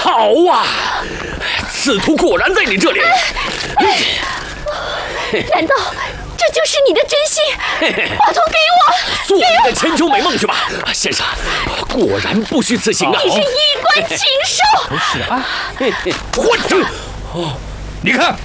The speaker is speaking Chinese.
好啊，此图果然在你这里。 难道这就是你的真心？把图给我， 做你的千秋美梦去吧，先生。果然不虚此行啊！ 你是衣冠禽兽！ 不是啊， 混账！ 你看。